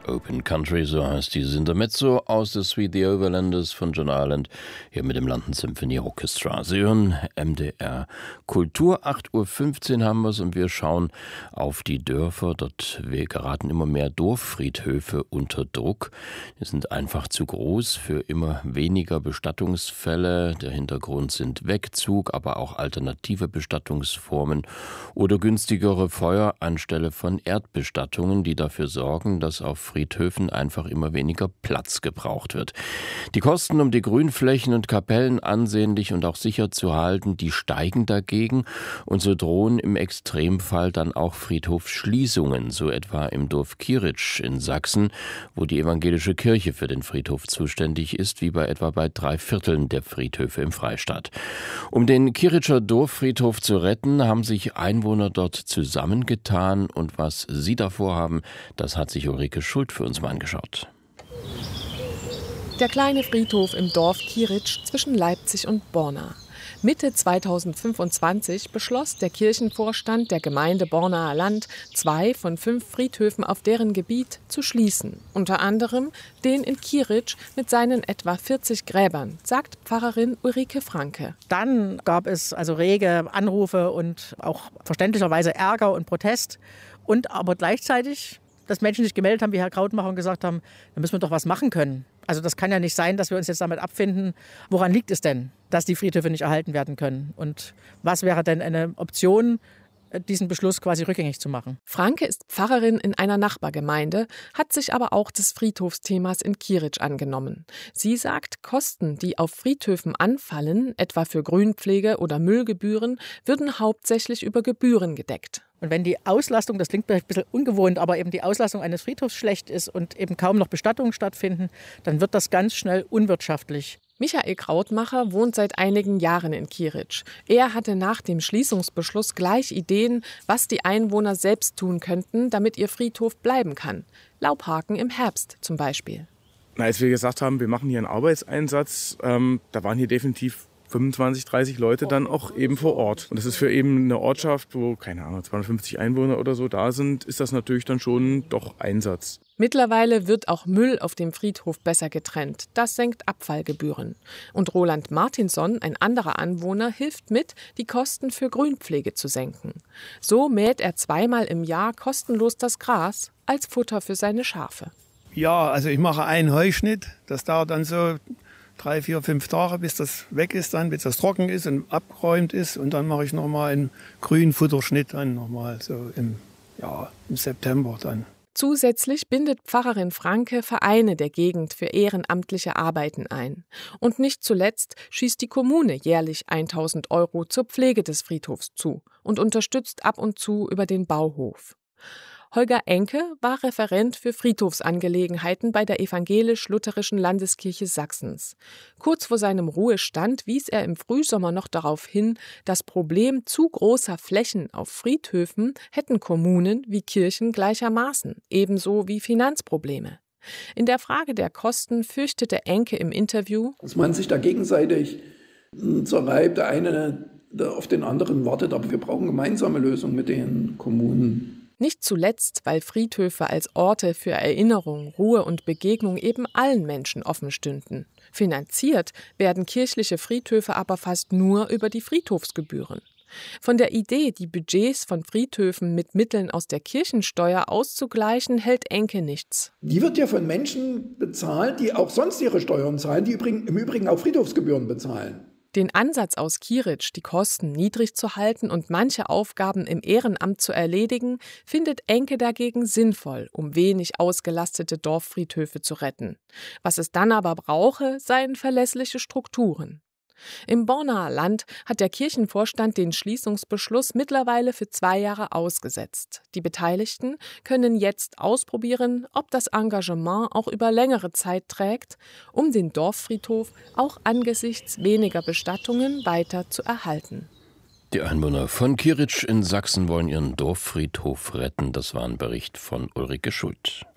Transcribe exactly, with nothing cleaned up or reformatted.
Open Country, so heißt dieses Intermezzo aus The Sweet The Overlanders von John Ireland, hier mit dem London Symphony Orchestra. Sie hören M D R Kultur, acht Uhr fünfzehn haben wir es und wir schauen auf die Dörfer. Dort wir geraten immer mehr Dorffriedhöfe unter Druck. Die sind einfach zu groß für immer weniger Bestattungsfälle. Der Hintergrund sind Wegzug, aber auch alternative Bestattungsformen oder günstigere Feuer anstelle von Erdbestattungen, die dafür sorgen, dass auf Friedhöfen einfach immer weniger Platz gebraucht wird. Die Kosten, um die Grünflächen und Kapellen ansehnlich und auch sicher zu halten, die steigen dagegen und so drohen im Extremfall dann auch Friedhofsschließungen, so etwa im Dorf Kieritsch in Sachsen, wo die evangelische Kirche für den Friedhof zuständig ist, wie bei etwa bei drei Vierteln der Friedhöfe im Freistaat. Um den Kieritscher Dorffriedhof zu retten, haben sich Einwohner dort zusammengetan und was sie davor haben, das hat sich Ulrike Schuld für uns mal angeschaut. Der kleine Friedhof im Dorf Kieritsch zwischen Leipzig und Borna. Mitte zweitausendfünfundzwanzig beschloss der Kirchenvorstand der Gemeinde Bornaer Land, zwei von fünf Friedhöfen auf deren Gebiet zu schließen. Unter anderem den in Kieritsch mit seinen etwa vierzig Gräbern, sagt Pfarrerin Ulrike Franke. Dann gab es also rege Anrufe und auch verständlicherweise Ärger und Protest. Und aber gleichzeitig, dass Menschen sich gemeldet haben, wie Herr Krautmacher, und gesagt haben, da müssen wir doch was machen können. Also das kann ja nicht sein, dass wir uns jetzt damit abfinden. Woran liegt es denn, dass die Friedhöfe nicht erhalten werden können? Und was wäre denn eine Option, diesen Beschluss quasi rückgängig zu machen? Franke ist Pfarrerin in einer Nachbargemeinde, hat sich aber auch des Friedhofsthemas in Kieritsch angenommen. Sie sagt, Kosten, die auf Friedhöfen anfallen, etwa für Grünpflege oder Müllgebühren, würden hauptsächlich über Gebühren gedeckt. Und wenn die Auslastung, das klingt vielleicht ein bisschen ungewohnt, aber eben die Auslastung eines Friedhofs schlecht ist und eben kaum noch Bestattungen stattfinden, dann wird das ganz schnell unwirtschaftlich. Michael Krautmacher wohnt seit einigen Jahren in Kieritsch. Er hatte nach dem Schließungsbeschluss gleich Ideen, was die Einwohner selbst tun könnten, damit ihr Friedhof bleiben kann. Laubhaken im Herbst zum Beispiel. Na, als wir gesagt haben, wir machen hier einen Arbeitseinsatz, ähm, da waren hier definitiv fünfundzwanzig, dreißig Leute dann auch eben vor Ort. Und das ist für eben eine Ortschaft, wo, keine Ahnung, zweihundertfünfzig Einwohner oder so da sind, ist das natürlich dann schon doch Einsatz. Mittlerweile wird auch Müll auf dem Friedhof besser getrennt. Das senkt Abfallgebühren. Und Roland Martinson, ein anderer Anwohner, hilft mit, die Kosten für Grünpflege zu senken. So mäht er zweimal im Jahr kostenlos das Gras als Futter für seine Schafe. Ja, also ich mache einen Heuschnitt. Das dauert dann so drei, vier, fünf Tage, bis das weg ist, dann, bis das trocken ist und abgeräumt ist. Und dann mache ich nochmal einen grünen Futterschnitt, dann nochmal so im, ja, im September dann. Zusätzlich bindet Pfarrerin Franke Vereine der Gegend für ehrenamtliche Arbeiten ein. Und nicht zuletzt schießt die Kommune jährlich tausend Euro zur Pflege des Friedhofs zu und unterstützt ab und zu über den Bauhof. Holger Enke war Referent für Friedhofsangelegenheiten bei der evangelisch-lutherischen Landeskirche Sachsens. Kurz vor seinem Ruhestand wies er im Frühsommer noch darauf hin, das Problem zu großer Flächen auf Friedhöfen hätten Kommunen wie Kirchen gleichermaßen, ebenso wie Finanzprobleme. In der Frage der Kosten fürchtete Enke im Interview, dass man sich da gegenseitig zerreibt, der eine auf den anderen wartet, aber wir brauchen gemeinsame Lösungen mit den Kommunen. Nicht zuletzt, weil Friedhöfe als Orte für Erinnerung, Ruhe und Begegnung eben allen Menschen offen stünden. Finanziert werden kirchliche Friedhöfe aber fast nur über die Friedhofsgebühren. Von der Idee, die Budgets von Friedhöfen mit Mitteln aus der Kirchensteuer auszugleichen, hält Enke nichts. Die wird ja von Menschen bezahlt, die auch sonst ihre Steuern zahlen, die im Übrigen auch Friedhofsgebühren bezahlen. Den Ansatz aus Kieritsch, die Kosten niedrig zu halten und manche Aufgaben im Ehrenamt zu erledigen, findet Enke dagegen sinnvoll, um wenig ausgelastete Dorffriedhöfe zu retten. Was es dann aber brauche, seien verlässliche Strukturen. Im Bornaer Land hat der Kirchenvorstand den Schließungsbeschluss mittlerweile für zwei Jahre ausgesetzt. Die Beteiligten können jetzt ausprobieren, ob das Engagement auch über längere Zeit trägt, um den Dorffriedhof auch angesichts weniger Bestattungen weiter zu erhalten. Die Einwohner von Kieritsch in Sachsen wollen ihren Dorffriedhof retten. Das war ein Bericht von Ulrike Schuld.